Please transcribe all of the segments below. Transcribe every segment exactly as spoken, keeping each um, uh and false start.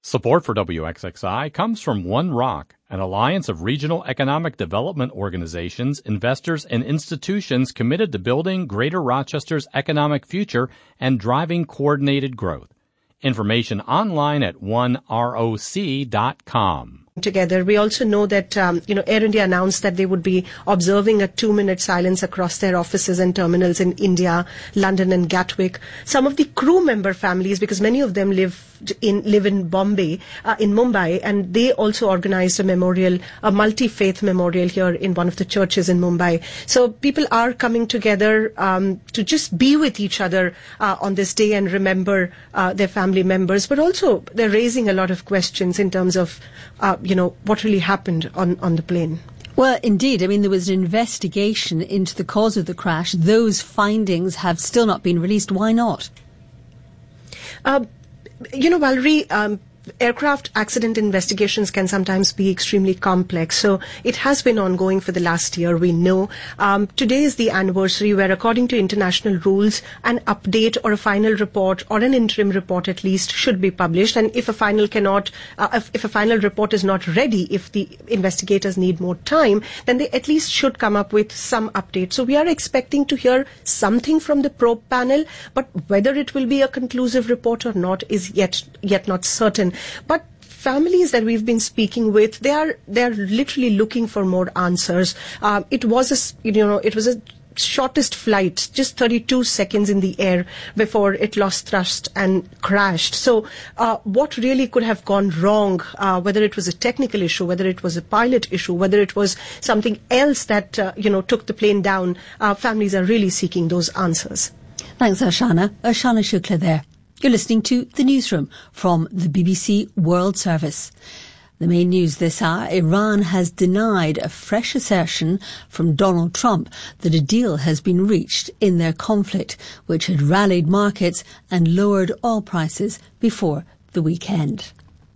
Support for W X X I comes from One Rock, an alliance of regional economic development organizations, investors, and institutions committed to building Greater Rochester's economic future and driving coordinated growth. Information online at one roc dot com. Together. We also know that, um, you know, Air India announced that they would be observing a two-minute silence across their offices and terminals in India, London and Gatwick. Some of the crew member families, because many of them live in live in Bombay, uh, in Mumbai, and they also organized a memorial, a multi-faith memorial here in one of the churches in Mumbai. So people are coming together um, to just be with each other uh, on this day and remember uh, their family members, but also they're raising a lot of questions in terms of uh, you know, what really happened on, on the plane. Well, indeed. I mean, there was an investigation into the cause of the crash. Those findings have still not been released. Why not? Uh, you know, Valerie, um, aircraft accident investigations can sometimes be extremely complex. So it has been ongoing for the last year, we know. Um, today is the anniversary where, according to international rules, an update or a final report or an interim report at least should be published. And if a final cannot, uh, if, if a final report is not ready, if the investigators need more time, then they at least should come up with some update. So we are expecting to hear something from the probe panel, but whether it will be a conclusive report or not is yet yet not certain. But families that we've been speaking with, they are they are literally looking for more answers. Um, it was a you know it was a shortest flight, just thirty-two seconds in the air before it lost thrust and crashed. So uh, what really could have gone wrong, uh, whether it was a technical issue, whether it was a pilot issue, whether it was something else that uh, you know took the plane down, uh, families are really seeking those answers. Thanks, Arshana. Arshana Shukla there. You're listening to The Newsroom from the B B C World Service. The main news this hour: Iran has denied a fresh assertion from Donald Trump that a deal has been reached in their conflict, which had rallied markets and lowered oil prices before the weekend.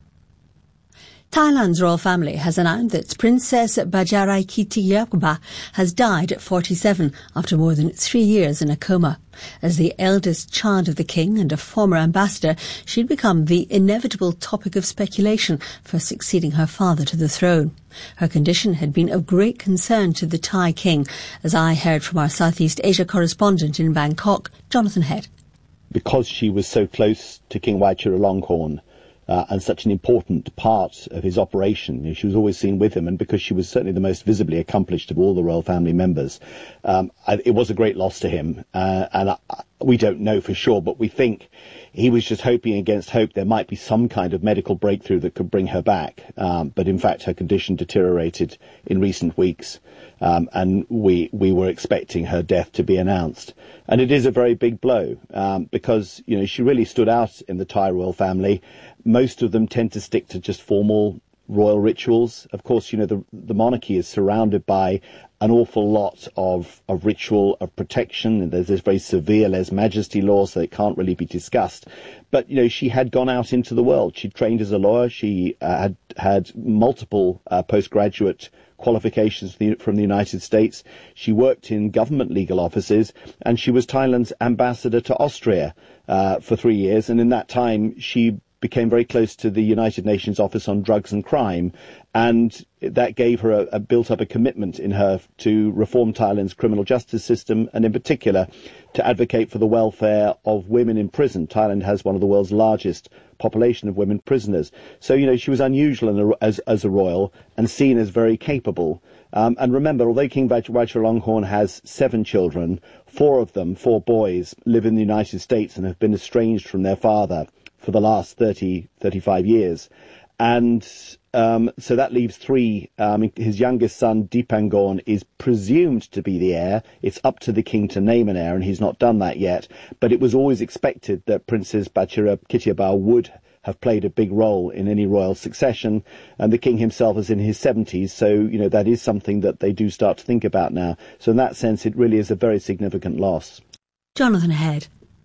Thailand's royal family has announced that Princess Bajarakitiyakba has died at forty-seven after more than three years in a coma. As the eldest child of the king and a former ambassador, she'd become the inevitable topic of speculation for succeeding her father to the throne. Her condition had been of great concern to the Thai king, as I heard from our Southeast Asia correspondent in Bangkok, Jonathan Head. Because she was so close to King Vajiralongkorn, Uh, and such an important part of his operation. You know, she was always seen with him, and because she was certainly the most visibly accomplished of all the royal family members, um, it was a great loss to him. Uh, and uh, we don't know for sure, but we think he was just hoping against hope there might be some kind of medical breakthrough that could bring her back. Um, but in fact, her condition deteriorated in recent weeks, um, and we we were expecting her death to be announced. And it is a very big blow, um, because you know she really stood out in the Thai royal family. Most of them tend to stick to just formal royal rituals. Of course, you know, the, the monarchy is surrounded by an awful lot of, of ritual, of protection. And there's this very severe lèse-majesty law, so it can't really be discussed. But, you know, she had gone out into the world. She trained as a lawyer. She uh, had had multiple uh, postgraduate qualifications from the United States. She worked in government legal offices, and she was Thailand's ambassador to Austria uh, for three years. And in that time, she became very close to the United Nations Office on Drugs and Crime, and that gave her a, a built up a commitment in her to reform Thailand's criminal justice system, and in particular to advocate for the welfare of women in prison. Thailand has one of the world's largest population of women prisoners. So, you know, she was unusual as, as a royal and seen as very capable. Um, and remember, although King Vajiralongkorn has seven children, four of them, four boys, live in the United States and have been estranged from their father for the last thirty, thirty-five years. And um, so that leaves three. Um, his youngest son, Dipangon, is presumed to be the heir. It's up to the king to name an heir, and he's not done that yet. But it was always expected that Princess Bajarakitiyakba would have played a big role in any royal succession. And the king himself is in his seventies, so, you know, that is something that they do start to think about now. So in that sense, it really is a very significant loss. Jonathan Head.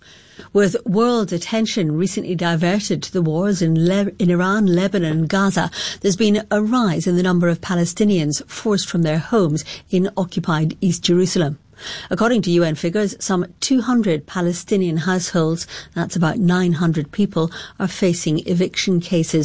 With world attention recently diverted to the wars in, Le- in Iran, Lebanon and Gaza, there's been a rise in the number of Palestinians forced from their homes in occupied East Jerusalem. According to U N figures, some two hundred Palestinian households, that's about nine hundred people, are facing eviction cases.